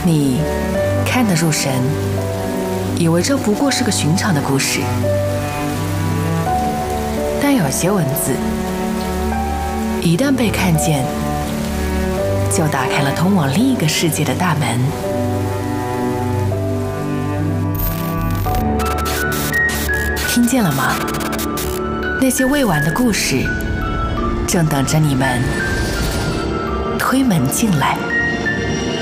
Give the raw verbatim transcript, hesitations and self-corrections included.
你看得入神，以为这不过是个寻常的故事。但有些文字，一旦被看见，就打开了通往另一个世界的大门。听见了吗？那些未完的故事，正等着你们推门进来。